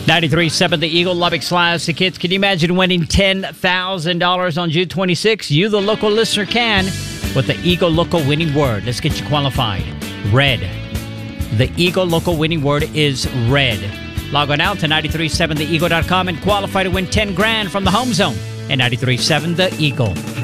93.7 The Eagle, Lubbock Classic Hits. Can you imagine winning $10,000 on June 26th? You, the local listener, can with the Eagle Local winning word. Let's get you qualified. Red. The Eagle Local winning word is red. Log on out to 937theeagle.com and qualify to win $10,000 from the Home Zone at 93.7 The Eagle.